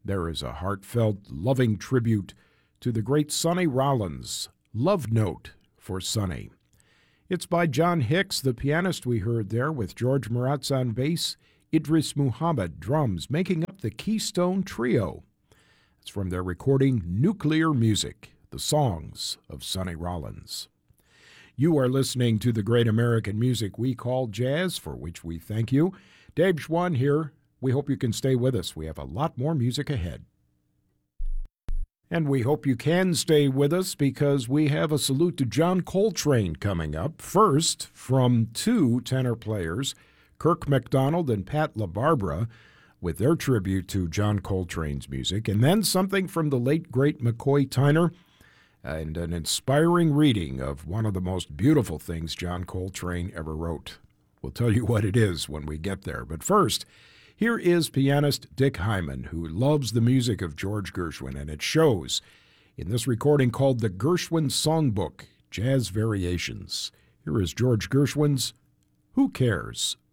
there is a heartfelt, loving tribute to the great Sonny Rollins, Love Note for Sonny. It's by John Hicks, the pianist we heard there, with George Maratz on bass, Idris Muhammad drums, making up the Keystone Trio. It's from their recording Nuclear Music, the songs of Sonny Rollins. You are listening to the great American music we call jazz, for which we thank you. Dave Schwann here. We hope you can stay with us. We have a lot more music ahead. And we hope you can stay with us because we have a salute to John Coltrane coming up. First, from two tenor players, Kirk MacDonald and Pat LaBarbera, with their tribute to John Coltrane's music. And then something from the late, great McCoy Tyner, and an inspiring reading of one of the most beautiful things John Coltrane ever wrote. We'll tell you what it is when we get there. But first, here is pianist Dick Hyman, who loves the music of George Gershwin, and it shows in this recording called the Gershwin Songbook, Jazz Variations. Here is George Gershwin's Who Cares?